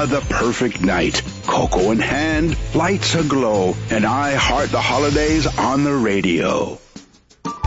the perfect night. Cocoa in hand, lights aglow, and I heart the holidays on the radio.